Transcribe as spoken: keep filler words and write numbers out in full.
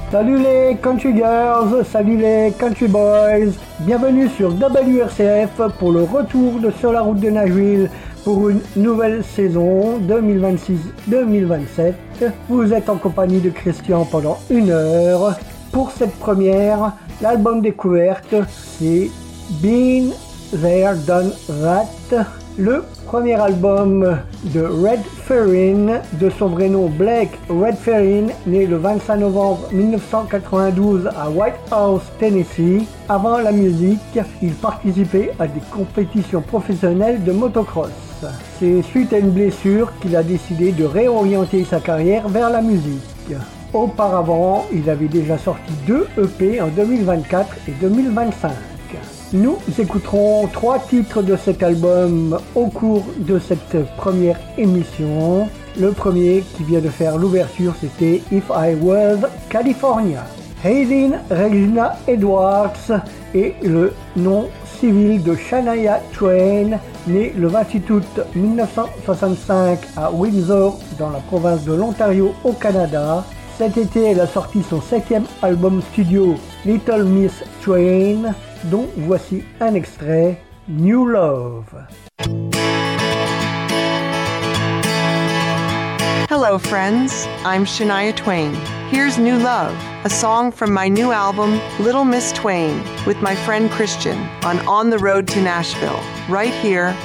Salut les country girls, salut les country boys, bienvenue sur W R C F pour le retour de Sur la route de Nashville pour une nouvelle saison deux mille vingt-six deux mille vingt-sept. Vous êtes en compagnie de Christian pendant une heure. Pour cette première, l'album découverte, c'est Been There Done That, le premier album de Red Ferrin, de son vrai nom Blake Red Ferrin, né le vingt-cinq novembre mille neuf cent quatre-vingt-douze à Whitehouse, Tennessee. Avant la musique, il participait à des compétitions professionnelles de motocross. C'est suite à une blessure qu'il a décidé de réorienter sa carrière vers la musique. Auparavant, il avait déjà sorti deux E P en deux mille vingt-quatre et deux mille vingt-cinq. Nous écouterons trois titres de cet album au cours de cette première émission. Le premier qui vient de faire l'ouverture, c'était If I Was California. Hayden Regina Edwards est le nom civil de Shania Twain, née le vingt-huit août mille neuf cent soixante-cinq à Windsor, dans la province de l'Ontario au Canada. Cet été, elle a sorti son septième album studio, Little Miss Twain, dont voici un extrait, New Love. Hello friends, I'm Shania Twain. Here's New Love, a song from my new album, Little Miss Twain, with my friend Christian on On the Road to Nashville, right here